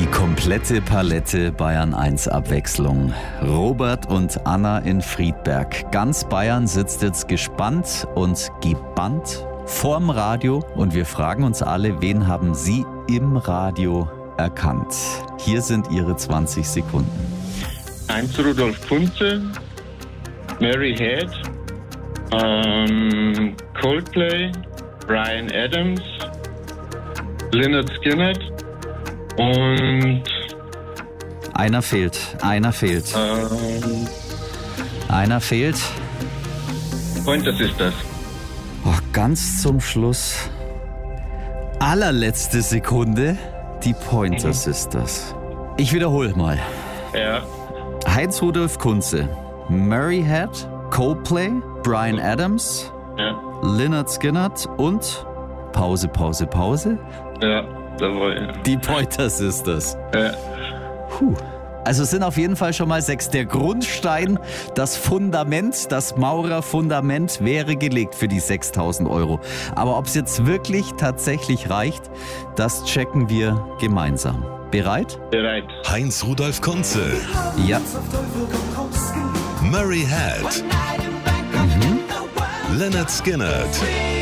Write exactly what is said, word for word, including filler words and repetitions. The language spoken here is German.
Die komplette Palette Bayern eins Abwechslung. Robert und Anna in Friedberg. Ganz Bayern sitzt jetzt gespannt und gebannt vorm Radio und wir fragen uns alle, wen haben Sie im Radio erkannt? Hier sind Ihre zwanzig Sekunden. Heinz Rudolf Kunze, Mary Head, ähm, Coldplay, Bryan Adams, Lynyrd Skynyrd und Einer fehlt, einer fehlt. ähm, Einer fehlt. Pointer Sisters. Oh, ganz zum Schluss. Allerletzte Sekunde. Die Pointer Mhm. Sisters. Ich wiederhole mal. Ja, Heinz Rudolf Kunze, Mary Head, Coldplay, Bryan Adams, ja, Lynyrd Skynyrd und Pause, Pause, Pause. ja, jawohl. Die Pointer Sisters. Ja. Puh. Also es sind auf jeden Fall schon mal sechs. Der Grundstein, das Fundament, das Maurerfundament wäre gelegt für die sechstausend Euro. Aber ob es jetzt wirklich tatsächlich reicht, das checken wir gemeinsam. Bereit? Bereit. Heinz Rudolf Kunze, Ja. Mary Head, Lynyrd Skynyrd,